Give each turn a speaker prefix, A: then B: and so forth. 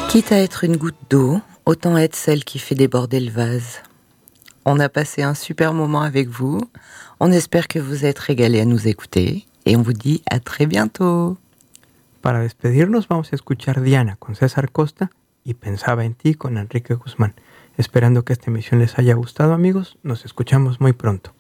A: Quitte à être une goutte d'eau, autant être celle qui fait déborder le vase. On a passé un super moment avec vous. On espère que vous êtes régalés à nous écouter. Et on vous dit à très bientôt.
B: Para despedirnos vamos a escuchar Diana con César Costa y Pensaba en ti con Enrique Guzmán. Esperando que esta emisión les haya gustado, amigos. Nos escuchamos muy pronto.